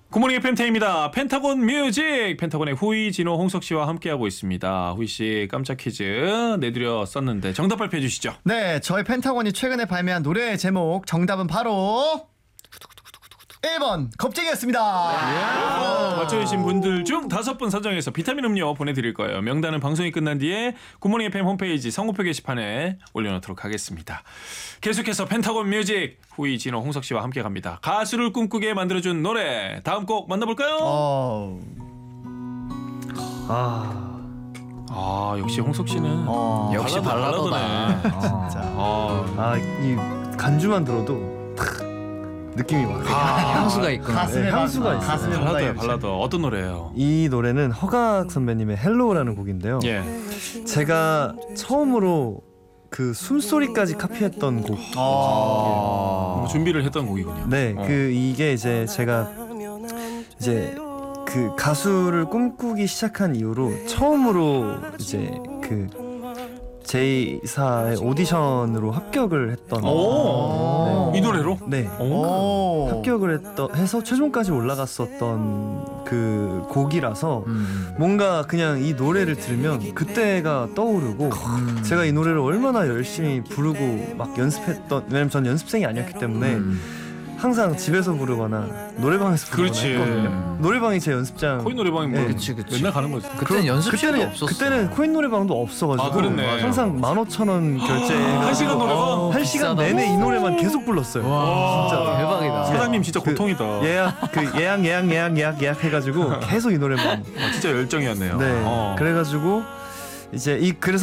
굿모닝 FM 태입니다. 펜타곤 뮤직 펜타곤의 후이, 진호, 홍석 씨와 함께하고 있습니다. 후이 씨 깜짝 퀴즈 내드렸었는데 정답 발표해 주시죠. 네, 저희 펜타곤이 최근에 발매한 노래의 제목 정답은 바로 1번 겁쟁이였습니다. 맞춰주신 분들 중 5분 선정해서 비타민 음료 보내드릴 거예요. 명단은 방송이 끝난 뒤에 굿모닝 FM 홈페이지 선고표 게시판에 올려놓도록 하겠습니다. 계속해서 펜타곤 뮤직 후이, 진호, 홍석 씨와 함께 갑니다. 가수를 꿈꾸게 만들어준 노래 다음 곡 만나볼까요? 역시 홍석 씨는 역시 발라더네. 진짜. 이 간주만 들어도 느낌이 와요. 향수가 있구나. 가슴에 향수가 있어요. 가슴에 발라더예요. 발라더 어떤 노래예요? 이 노래는 허각 선배님의 헬로우라는 곡인데요. 예. 제가 처음으로 그 숨소리까지 카피했던 곡. 준비를 했던 곡이군요. 네, 이게 이제 제가 이제 그 가수를 꿈꾸기 시작한 이후로 처음으로 이제 그 J사의 오디션으로 합격을 했던. 이 노래로? 네. 합격을 해서 최종까지 올라갔었던 그 곡이라서 뭔가 그냥 이 노래를 들으면 그때가 떠오르고 제가 이 노래를 얼마나 열심히 부르고 막 연습했던, 왜냐면 전 연습생이 아니었기 때문에 항상 집에서 부르거나 노래방에서 부르거나 그렇지. 했거든요. 노래방이 제 연습장. 코인 노래방이 뭐 그치. 맨날 가는 거지. 그때는 연습실이 없었어. 그때는 코인 노래방도 없어가지고 그렇네. 항상 15,000원 결제. 1시간 노래방? 1시간 비싸다. 내내 이 노래만 계속 불렀어요. 진짜 대박이다. 사장님 진짜 고통이다. 예약 해가지고 계속 이 노래만. 진짜 열정이었네요. 네. 그래가지고 이제 그래서